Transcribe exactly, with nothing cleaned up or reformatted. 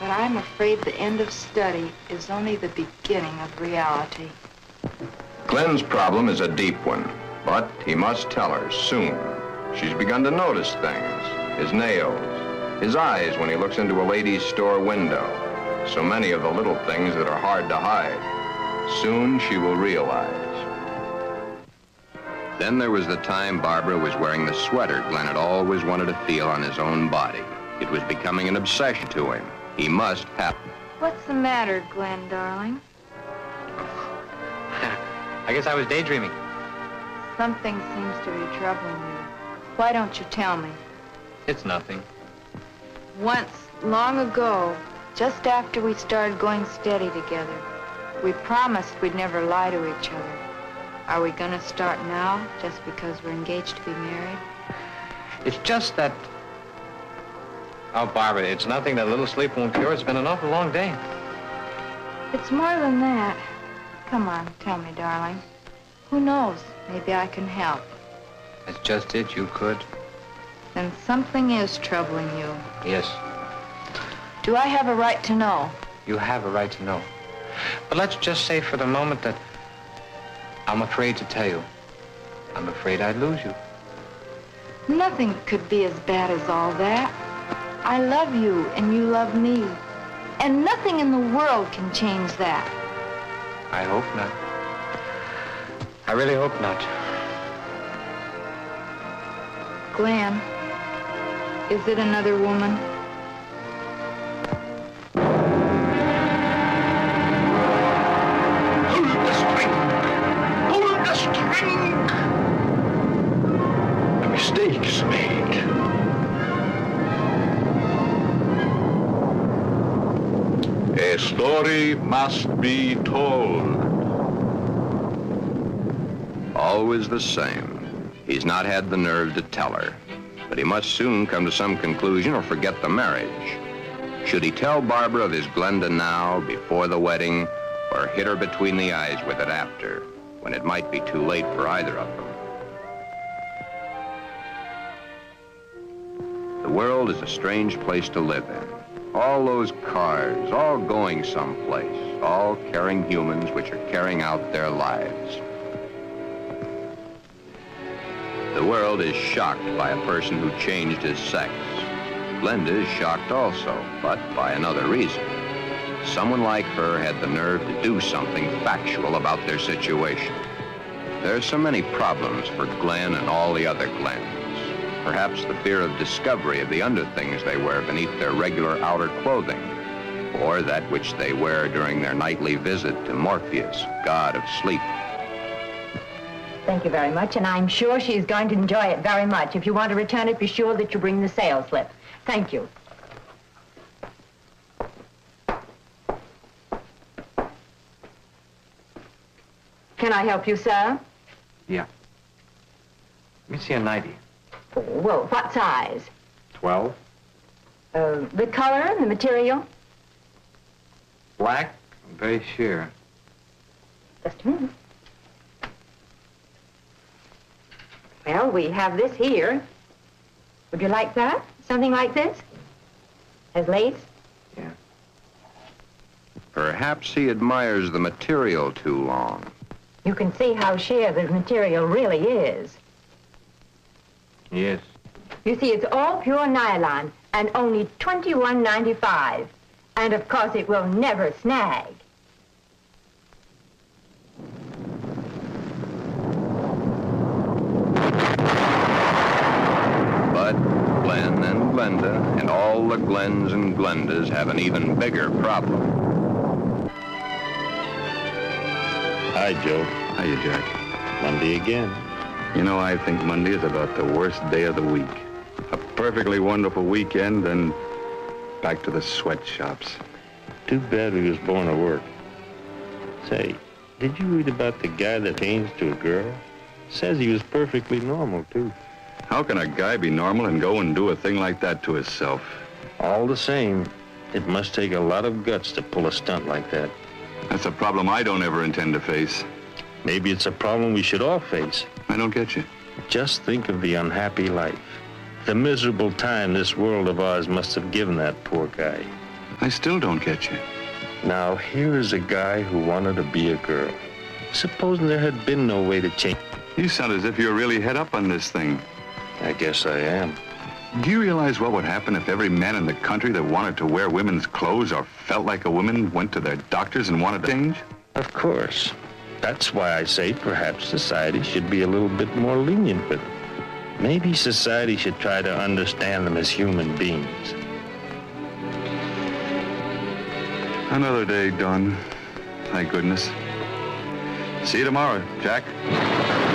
but I'm afraid the end of study is only the beginning of reality. Glenn's problem is a deep one, but he must tell her soon. She's begun to notice things, his nails, his eyes when he looks into a ladies' store window. So many of the little things that are hard to hide. Soon she will realize. Then there was the time Barbara was wearing the sweater Glenn had always wanted to feel on his own body. It was becoming an obsession to him. He must have it. What's the matter, Glenn, darling? I guess I was daydreaming. Something seems to be troubling you. Why don't you tell me? It's nothing. Once, long ago, just after we started going steady together, we promised we'd never lie to each other. Are we gonna start now, just because we're engaged to be married? It's just that... Oh, Barbara, it's nothing that a little sleep won't cure. It's been an awful long day. It's more than that. Come on, tell me, darling. Who knows? Maybe I can help. That's just it, you could. Then something is troubling you. Yes. Do I have a right to know? You have a right to know. But let's just say for the moment that I'm afraid to tell you. I'm afraid I'd lose you. Nothing could be as bad as all that. I love you and you love me. And nothing in the world can change that. I hope not. I really hope not. Glenn, is it another woman? Hold the string! Hold the string! A mistake's made. A story must be told. Always the same. He's not had the nerve to tell her. But he must soon come to some conclusion or forget the marriage. Should he tell Barbara of his Glenda now, before the wedding, or hit her between the eyes with it after, when it might be too late for either of them? The world is a strange place to live in. All those cars, all going someplace, all carrying humans which are carrying out their lives. The world is shocked by a person who changed his sex. Glenda is shocked also, but by another reason. Someone like her had the nerve to do something factual about their situation. There are so many problems for Glenn and all the other Glens. Perhaps the fear of discovery of the underthings they wear beneath their regular outer clothing, or that which they wear during their nightly visit to Morpheus, god of sleep. Thank you very much, and I'm sure she's going to enjoy it very much. If you want to return it, be sure that you bring the sales slip. Thank you. Can I help you, sir? Yeah. Let me see a ninety. Well, what size? Twelve. Uh, the color, the material? Black, I'm very sure. Just a minute. Well, we have this here. Would you like that? Something like this? As lace? Yeah. Perhaps he admires the material too long. You can see how sheer the material really is. Yes. You see, it's all pure nylon and only twenty-one ninety-five. And of course, it will never snag. But Glenn and Glenda and all the Glens and Glendas have an even bigger problem. Hi, Joe. Hiya, Jack. Monday again. You know, I think Monday is about the worst day of the week. A perfectly wonderful weekend, and back to the sweatshops. Too bad we was born to work. Say, did you read about the guy that aims to a girl? Says he was perfectly normal, too. How can a guy be normal and go and do a thing like that to himself? All the same, it must take a lot of guts to pull a stunt like that. That's a problem I don't ever intend to face. Maybe it's a problem we should all face. I don't get you. Just think of the unhappy life. The miserable time this world of ours must have given that poor guy. I still don't get you. Now, here is a guy who wanted to be a girl. Supposing there had been no way to change. You sound as if you're really head up on this thing. I guess I am. Do you realize what would happen if every man in the country that wanted to wear women's clothes or felt like a woman went to their doctors and wanted to change? Of course. That's why I say perhaps society should be a little bit more lenient with them. Maybe society should try to understand them as human beings. Another day done. Thank goodness. See you tomorrow, Jack.